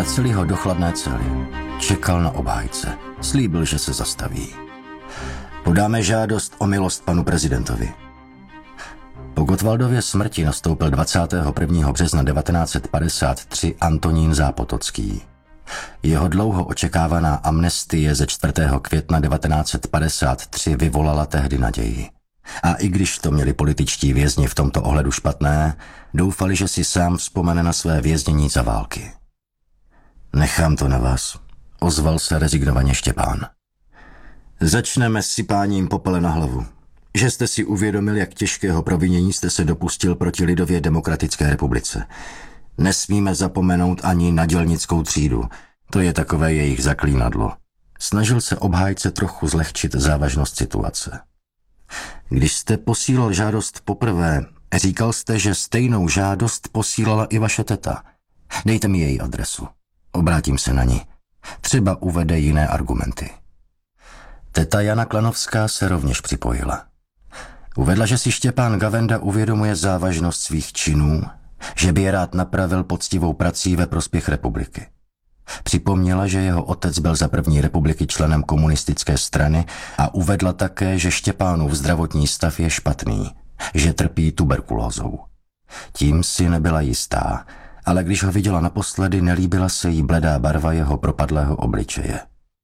Vraceli ho do chladné cely. Čekal na obhájce. Slíbil, že se zastaví. Podáme žádost o milost panu prezidentovi. Po Gottwaldově smrti nastoupil 21. března 1953 Antonín Zápotocký. Jeho dlouho očekávaná amnestie ze 4. května 1953 vyvolala tehdy naději. A i když to měli političtí vězni v tomto ohledu špatné, doufali, že si sám vzpomene na své věznění za války. Nechám to na vás, ozval se rezignovaně Štěpán. Začneme s sypáním popele na hlavu. Že jste si uvědomil, jak těžkého provinění jste se dopustil proti Lidově demokratické republice. Nesmíme zapomenout ani na dělnickou třídu. To je takové jejich zaklínadlo. Snažil se obhájce trochu zlehčit závažnost situace. Když jste posílal žádost poprvé, říkal jste, že stejnou žádost posílala i vaše teta. Dejte mi její adresu. Obrátím se na ní. Třeba uvede jiné argumenty. Teta Jana Klanovská se rovněž připojila. Uvedla, že si Štěpán Gavenda uvědomuje závažnost svých činů, že by je rád napravil poctivou prací ve prospěch republiky. Připomněla, že jeho otec byl za první republiky členem komunistické strany a uvedla také, že Štěpánův zdravotní stav je špatný, že trpí tuberkulózou. Tím si nebyla jistá, ale když ho viděla naposledy, nelíbila se jí bledá barva jeho propadlého obličeje.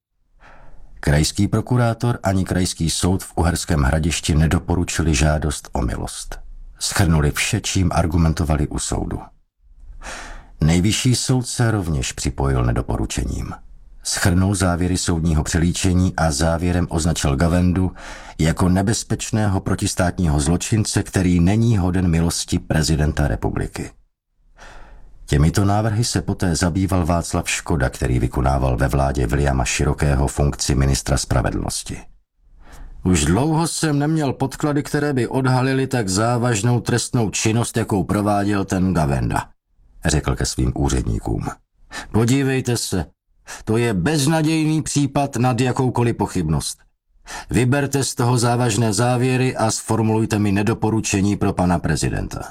Krajský prokurátor ani krajský soud v Uherském Hradišti nedoporučili žádost o milost. Shrnuli vše, čím argumentovali u soudu. Nejvyšší soud se rovněž připojil nedoporučením. Shrnul závěry soudního přelíčení a závěrem označil Gavendu jako nebezpečného protistátního zločince, který není hoden milosti prezidenta republiky. Těmito návrhy se poté zabýval Václav Škoda, který vykonával ve vládě Viliama Širokého funkci ministra spravedlnosti. Už dlouho jsem neměl podklady, které by odhalily tak závažnou trestnou činnost, jakou prováděl ten Gavenda, řekl ke svým úředníkům. Podívejte se, to je beznadějný případ nad jakoukoliv pochybnost. Vyberte z toho závažné závěry a sformulujte mi nedoporučení pro pana prezidenta.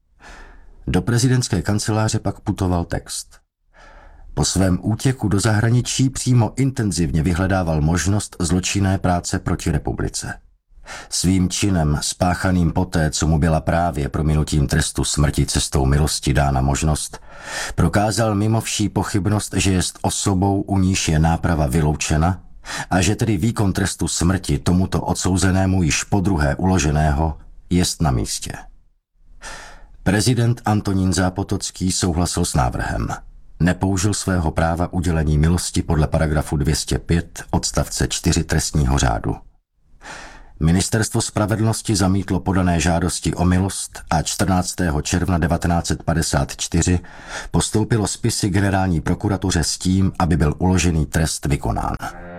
Do prezidentské kanceláře pak putoval text. Po svém útěku do zahraničí přímo intenzivně vyhledával možnost zločinné práce proti republice. Svým činem, spáchaným poté, co mu byla právě prominutím trestu smrti cestou milosti dána možnost, prokázal mimo vší pochybnost, že jest osobou, u níž je náprava vyloučena a že tedy výkon trestu smrti tomuto odsouzenému již podruhé uloženého jest na místě. Prezident Antonín Zápotocký souhlasil s návrhem. Nepoužil svého práva udělení milosti podle paragrafu 205 odstavce 4 trestního řádu. Ministerstvo spravedlnosti zamítlo podané žádosti o milost a 14. června 1954 postoupilo spisy generální prokuratuře s tím, aby byl uložený trest vykonán.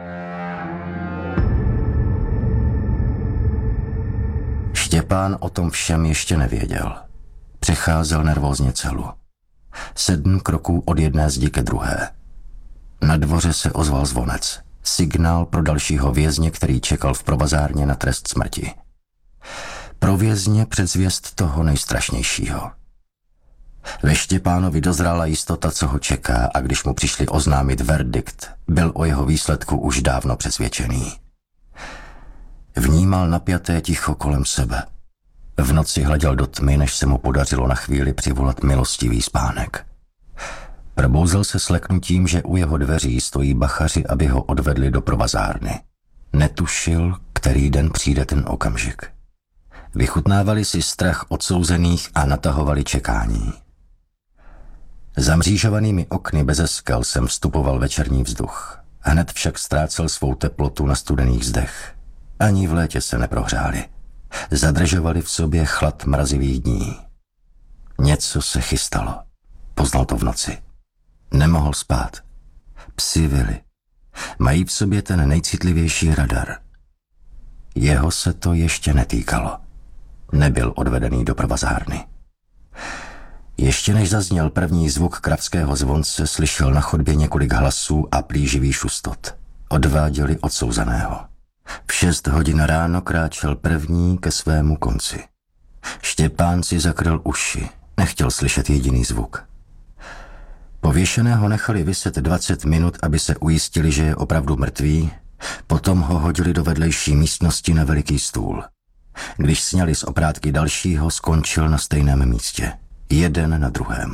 Štěpán o tom všem ještě nevěděl. Přecházel nervózně celu. 7 kroků od jedné zdi ke druhé. Na dvoře se ozval zvonec. Signál pro dalšího vězně, který čekal v provazárně na trest smrti. Pro vězně předzvěst toho nejstrašnějšího. Ve Štěpánovi dozrála jistota, co ho čeká, a když mu přišli oznámit verdikt, byl o jeho výsledku už dávno přesvědčený. Vnímal napjaté ticho kolem sebe. V noci hleděl do tmy, než se mu podařilo na chvíli přivolat milostivý spánek. Probouzel se s leknutím, že u jeho dveří stojí bachaři, aby ho odvedli do provazárny. Netušil, který den přijde ten okamžik. Vychutnávali si strach odsouzených a natahovali čekání. Zamřížovanými okny beze skel sem vstupoval večerní vzduch. Hned však ztrácel svou teplotu na studených zdech. Ani v létě se neprohřáli. Zadržovali v sobě chlad mrazivých dní. Něco se chystalo. Poznal to v noci. Nemohl spát. Psi vyli. Mají v sobě ten nejcitlivější radar. Jeho se to ještě netýkalo. Nebyl odvedený do provazárny. Ještě než zazněl první zvuk kravského zvonce, slyšel na chodbě několik hlasů a plíživý šustot. Odváděli odsouzeného. V 6 hodin ráno kráčel první ke svému konci. Štěpán si zakryl uši, nechtěl slyšet jediný zvuk. Pověšeného nechali viset 20 minut, aby se ujistili, že je opravdu mrtvý, potom ho hodili do vedlejší místnosti na veliký stůl. Když sňali z oprátky dalšího, skončil na stejném místě. Jeden na druhém.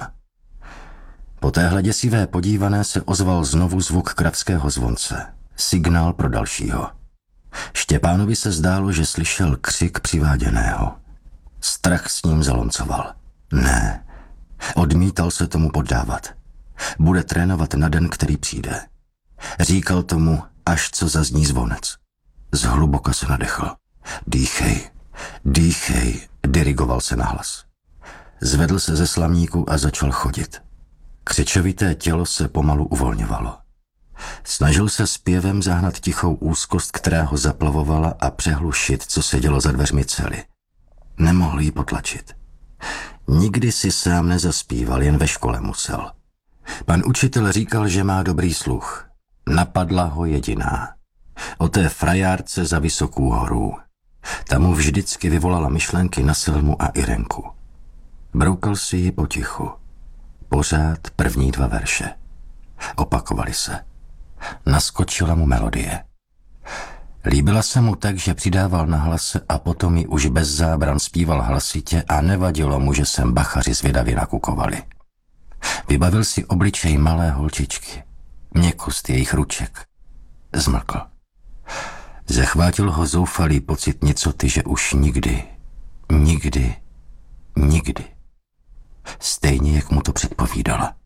Po téhle děsivé podívané se ozval znovu zvuk kravského zvonce. Signál pro dalšího. Štěpánovi se zdálo, že slyšel křik přiváděného. Strach s ním zalomcoval. Ne, odmítal se tomu poddávat. Bude trénovat na den, který přijde. Říkal tomu, až co zazní zvonec. Zhluboka se nadechl. Dýchej, dýchej, dirigoval se nahlas. Zvedl se ze slamníku a začal chodit. Křečovité tělo se pomalu uvolňovalo. Snažil se zpěvem zahnat tichou úzkost, která ho zaplavovala, a přehlušit, co se dělo za dveřmi cely. Nemohl ji potlačit. Nikdy si sám nezaspíval, jen ve škole musel. Pan učitel říkal, že má dobrý sluch. Napadla ho jediná. O té frajárce za Vysokou horou. Ta mu vždycky vyvolala myšlenky na Selmu a Irenku. Broukal si ji potichu. Pořád první 2 verše. Opakovali se. Naskočila mu melodie. Líbila se mu tak, že přidával na hlase a potom ji už bez zábran zpíval hlasitě a nevadilo mu, že sem bachaři zvědavě nakukovali. Vybavil si obličej malé holčičky, měkkost jejich ruček. Zmlkl. Zachvátil ho zoufalý pocit nicoty, že už nikdy, nikdy, nikdy. Stejně, jak mu to předpovídala.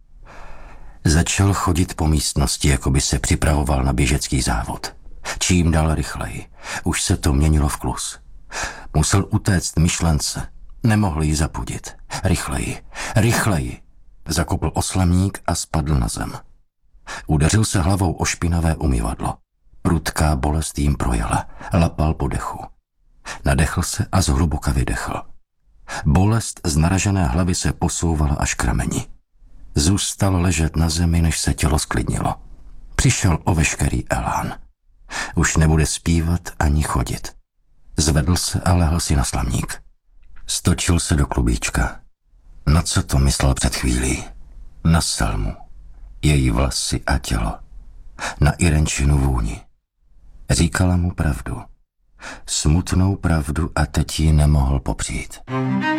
Začal chodit po místnosti, jako by se připravoval na běžecký závod. Čím dál rychleji. Už se to měnilo v klus. Musel utéct myšlence. Nemohl ji zapudit. Rychleji, rychleji. Zakopl o slamník a spadl na zem. Udeřil se hlavou o špinavé umyvadlo. Prudká bolest jim projela. Lapal po dechu. Nadechl se a zhluboka vydechl. Bolest z naražené hlavy se posouvala až k rameni. Zůstal ležet na zemi, než se tělo sklidnilo. Přišel o veškerý elán. Už nebude zpívat ani chodit. Zvedl se a lehl si na slamník. Stočil se do klubíčka. Na co to myslel před chvílí? Na Selmu. Její vlasy a tělo. Na Irenčinu vůni. Říkala mu pravdu. Smutnou pravdu, a teď ji nemohl popřít.